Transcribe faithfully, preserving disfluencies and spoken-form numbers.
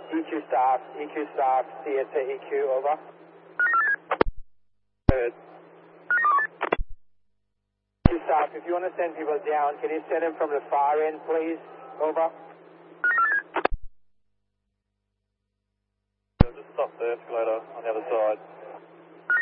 E Q staff, E Q staff, C S to E Q, over. Good. E Q staff, if you want to send people down, can you send them from the far end, please? Over. Just stop the escalator on the other side.